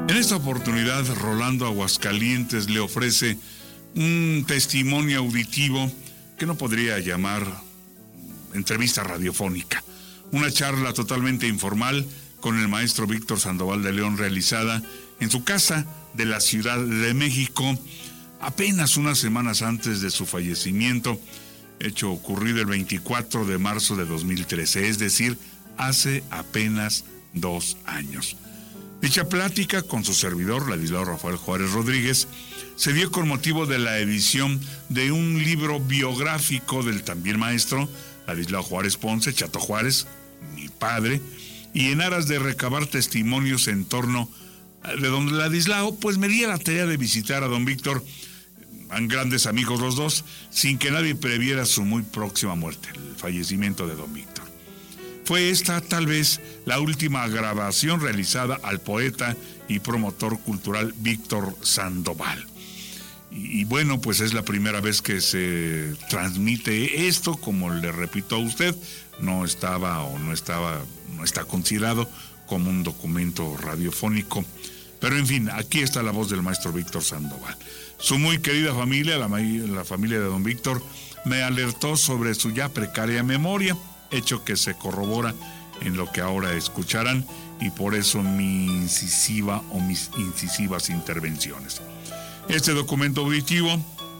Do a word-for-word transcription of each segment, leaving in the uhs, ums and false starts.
En esta oportunidad, Rolando Aguascalientes le ofrece un testimonio auditivo que no podría llamar entrevista radiofónica. Una charla totalmente informal con el maestro Víctor Sandoval de León, realizada en su casa de la Ciudad de México, apenas unas semanas antes de su fallecimiento, hecho ocurrido el veinticuatro de marzo de dos mil trece, es decir, hace apenas dos años. Dicha plática con su servidor, Ladislao Rafael Juárez Rodríguez, se dio con motivo de la edición de un libro biográfico del también maestro Ladislao Juárez Ponce, Chato Juárez, mi padre, y en aras de recabar testimonios en torno de don Ladislao, pues me di a la tarea de visitar a don Víctor, eran grandes amigos los dos, sin que nadie previera su muy próxima muerte, el fallecimiento de don Víctor. Fue esta, tal vez, la última grabación realizada al poeta y promotor cultural Víctor Sandoval. Y, y bueno, pues es la primera vez que se transmite esto, como le repito a usted, no estaba o no estaba, no está considerado como un documento radiofónico. Pero en fin, aquí está la voz del maestro Víctor Sandoval. Su muy querida familia, la, la familia de don Víctor, me alertó sobre su ya precaria memoria, hecho que se corrobora en lo que ahora escucharán, y por eso mi incisiva o mis incisivas intervenciones. Este documento auditivo,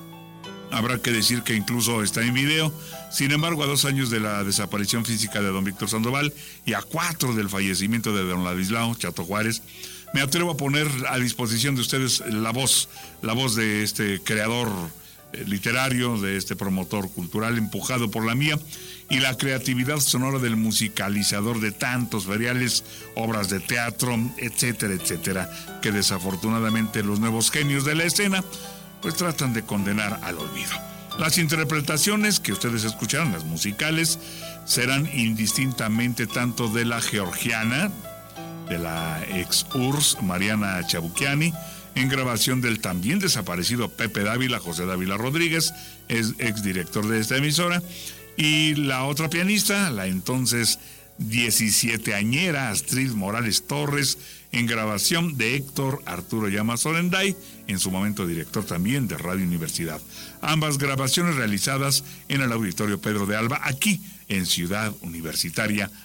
habrá que decir que incluso está en video. Sin embargo, a dos años de la desaparición física de don Víctor Sandoval y a cuatro del fallecimiento de don Ladislao Chato Juárez, me atrevo a poner a disposición de ustedes la voz, la voz de este creador literario, de este promotor cultural, empujado por la mía, y la creatividad sonora del musicalizador de tantos feriales, obras de teatro, etcétera, etcétera, que desafortunadamente los nuevos genios de la escena pues tratan de condenar al olvido. Las interpretaciones que ustedes escucharon, las musicales, serán indistintamente tanto de la georgiana, de la ex U R S S Mariana Chabuquiani, en grabación del también desaparecido Pepe Dávila, José Dávila Rodríguez, es ex director de esta emisora, y la otra pianista, la entonces diecisiete-añera Astrid Morales Torres, en grabación de Héctor Arturo Llamas Orenday, en su momento director también de Radio Universidad. Ambas grabaciones realizadas en el Auditorio Pedro de Alba, aquí en Ciudad Universitaria,